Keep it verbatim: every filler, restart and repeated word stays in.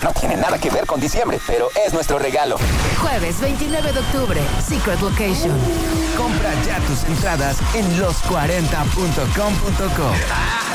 No tiene nada que ver con diciembre, pero es nuestro regalo. Jueves veintinueve de octubre, Secret Location. Compra ya tus entradas en los cuarenta punto com punto co.